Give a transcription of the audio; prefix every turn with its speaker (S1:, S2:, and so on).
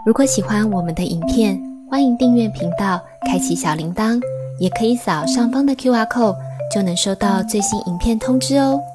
S1: 如果喜欢我们的影片，欢迎订阅频道，开启小铃铛，也可以扫上方的 QR code，就能收到最新影片通知哦。